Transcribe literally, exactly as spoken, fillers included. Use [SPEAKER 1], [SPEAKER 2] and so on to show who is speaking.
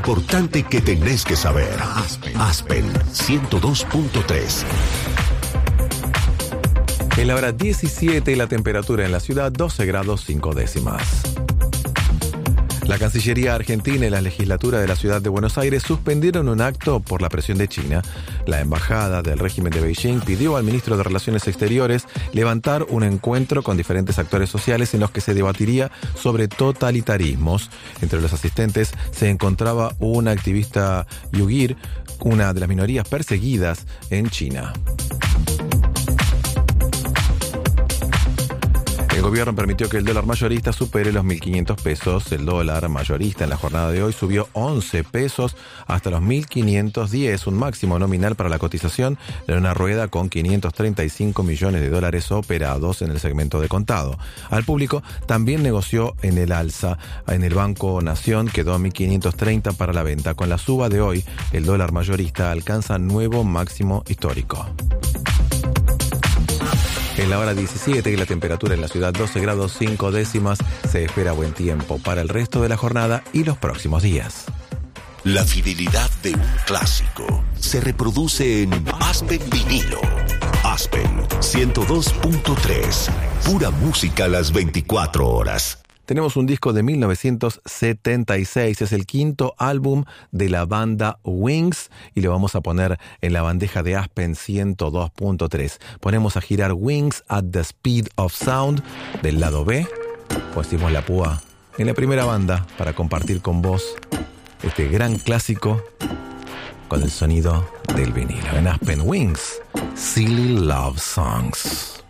[SPEAKER 1] Importante que tenés que saber. Aspen, Aspen ciento dos punto tres.
[SPEAKER 2] En la hora diecisiete, la temperatura en la ciudad doce grados cinco décimas. La Cancillería Argentina y la legislatura de la ciudad de Buenos Aires suspendieron un acto por la presión de China. La embajada del régimen de Beijing pidió al ministro de Relaciones Exteriores levantar un encuentro con diferentes actores sociales en los que se debatiría sobre totalitarismos. Entre los asistentes se encontraba una activista uigur, una de las minorías perseguidas en China. El gobierno permitió que el dólar mayorista supere los mil quinientos pesos. El dólar mayorista en la jornada de hoy subió once pesos hasta los mil quinientos diez, un máximo nominal para la cotización de una rueda con quinientos treinta y cinco millones de dólares operados en el segmento de contado. Al público también negoció en el alza. En el Banco Nación quedó a mil quinientos treinta para la venta. Con la suba de hoy, el dólar mayorista alcanza nuevo máximo histórico. En la hora diecisiete y la temperatura en la ciudad doce grados cinco décimas, se espera buen tiempo para el resto de la jornada y los próximos días.
[SPEAKER 1] La fidelidad de un clásico se reproduce en Aspen Vinilo. Aspen ciento dos punto tres. Pura música a las veinticuatro horas.
[SPEAKER 2] Tenemos un disco de mil novecientos setenta y seis, es el quinto álbum de la banda Wings y lo vamos a poner en la bandeja de Aspen ciento dos punto tres. Ponemos a girar Wings at the Speed of Sound del lado B, pusimos la púa en la primera banda para compartir con vos este gran clásico con el sonido del vinilo. En Aspen Wings, Silly Love Songs.